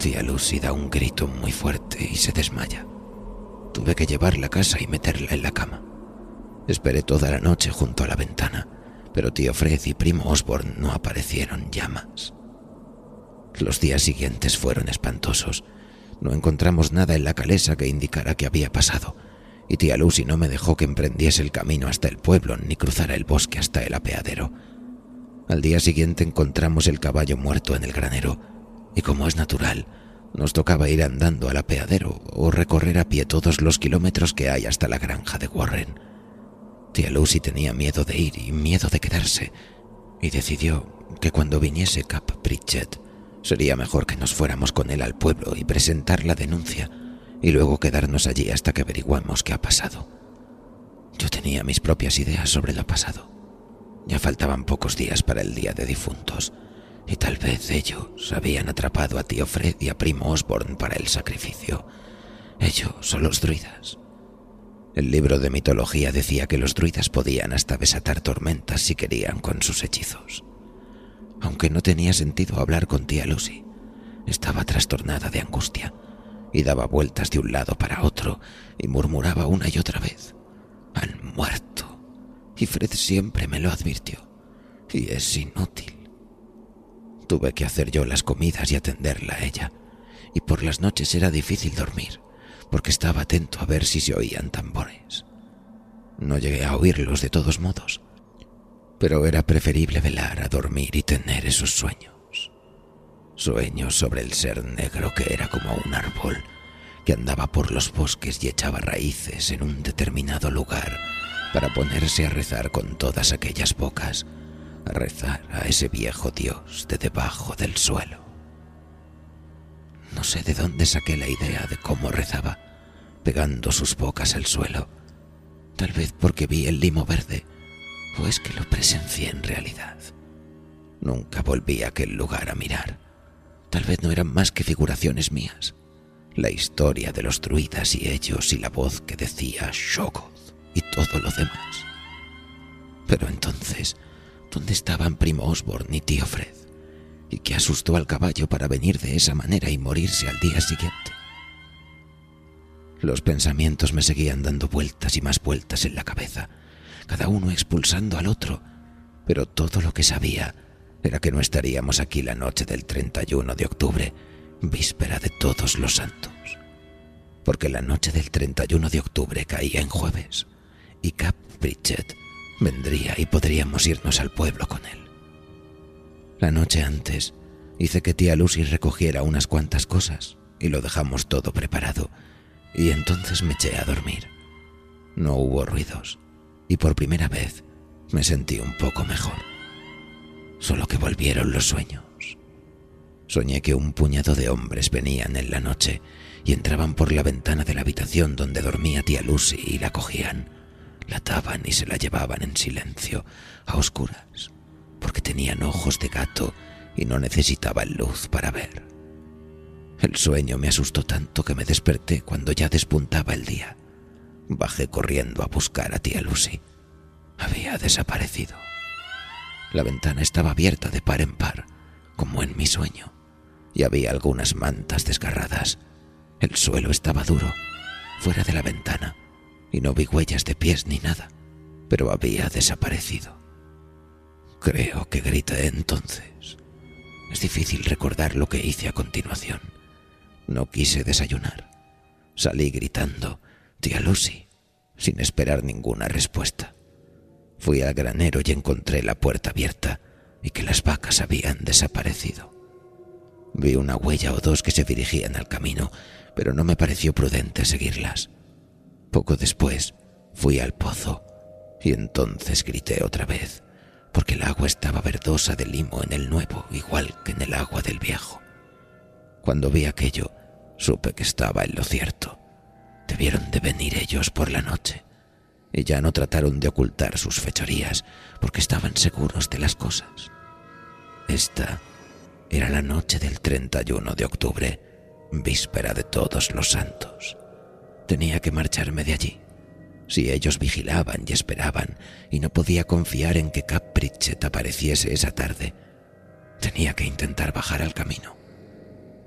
Tía Lucy da un grito muy fuerte y se desmaya. Tuve que llevarla a casa y meterla en la cama. Esperé toda la noche junto a la ventana, pero tío Fred y primo Osborne no aparecieron ya más. Los días siguientes fueron espantosos. No encontramos nada en la calesa que indicara que había pasado, y tía Lucy no me dejó que emprendiese el camino hasta el pueblo ni cruzara el bosque hasta el apeadero. Al día siguiente encontramos el caballo muerto en el granero, y como es natural, nos tocaba ir andando al apeadero o recorrer a pie todos los kilómetros que hay hasta la granja de Warren. Tía Lucy tenía miedo de ir y miedo de quedarse, y decidió que cuando viniese Cap Pritchett sería mejor que nos fuéramos con él al pueblo y presentar la denuncia, y luego quedarnos allí hasta que averiguemos qué ha pasado. Yo tenía mis propias ideas sobre lo pasado. Ya faltaban pocos días para el día de difuntos, y tal vez ellos habían atrapado a tío Fred y a primo Osborne para el sacrificio. Ellos o los druidas. El libro de mitología decía que los druidas podían hasta desatar tormentas si querían con sus hechizos. Aunque no tenía sentido hablar con tía Lucy, estaba trastornada de angustia y daba vueltas de un lado para otro y murmuraba una y otra vez: «Han muerto, y Fred siempre me lo advirtió, y es inútil». Tuve que hacer yo las comidas y atenderla a ella, y por las noches era difícil dormir, porque estaba atento a ver si se oían tambores. No llegué a oírlos de todos modos, pero era preferible velar a dormir y tener esos sueños. Sueños sobre el ser negro que era como un árbol, que andaba por los bosques y echaba raíces en un determinado lugar para ponerse a rezar con todas aquellas bocas, a rezar a ese viejo dios de debajo del suelo. No sé de dónde saqué la idea de cómo rezaba, pegando sus bocas al suelo. Tal vez porque vi el limo verde, o es que lo presencié en realidad. Nunca volví a aquel lugar a mirar. Tal vez no eran más que figuraciones mías. La historia de los druidas y ellos y la voz que decía Shoggoth y todo lo demás. Pero entonces, ¿dónde estaban primo Osborne y tío Fred? ¿Y qué asustó al caballo para venir de esa manera y morirse al día siguiente? Los pensamientos me seguían dando vueltas y más vueltas en la cabeza, cada uno expulsando al otro, pero todo lo que sabía era que no estaríamos aquí la noche del 31 de octubre, víspera de Todos los Santos, porque la noche del 31 de octubre caía en jueves, y Cap Pritchett vendría y podríamos irnos al pueblo con él. La noche antes hice que tía Lucy recogiera unas cuantas cosas y lo dejamos todo preparado, y entonces me eché a dormir. No hubo ruidos, y por primera vez me sentí un poco mejor. Solo que volvieron los sueños. Soñé que un puñado de hombres venían en la noche y entraban por la ventana de la habitación donde dormía tía Lucy y la cogían, la ataban y se la llevaban en silencio, a oscuras, porque tenían ojos de gato y no necesitaban luz para ver. El sueño me asustó tanto que me desperté cuando ya despuntaba el día. Bajé corriendo a buscar a tía Lucy. Había desaparecido. La ventana estaba abierta de par en par, como en mi sueño, y había algunas mantas desgarradas. El suelo estaba duro, fuera de la ventana, y no vi huellas de pies ni nada, pero había desaparecido. Creo que grité entonces. Es difícil recordar lo que hice a continuación. No quise desayunar. Salí gritando «Tía Lucy», sin esperar ninguna respuesta. Fui al granero y encontré la puerta abierta y que las vacas habían desaparecido. Vi una huella o dos que se dirigían al camino, pero no me pareció prudente seguirlas. Poco después fui al pozo y entonces grité otra vez, porque el agua estaba verdosa de limo en el nuevo, igual que en el agua del viejo. Cuando vi aquello, supe que estaba en lo cierto. Debieron de venir ellos por la noche, y ya no trataron de ocultar sus fechorías, porque estaban seguros de las cosas. Esta era la noche del 31 de octubre, víspera de Todos los Santos. Tenía que marcharme de allí. Si ellos vigilaban y esperaban, y no podía confiar en que Cap Pritchett apareciese esa tarde, tenía que intentar bajar al camino.